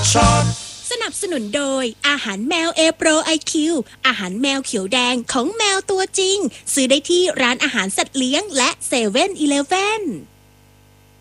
ช็อตสนับสนุนโดยอาหารแมวเอโปรไอคิวอาหารแมวเขียวแดงของแมวตัวจริงซื้อได้ที่ร้านอาหารสัตว์เลี้ยงและ7-Eleven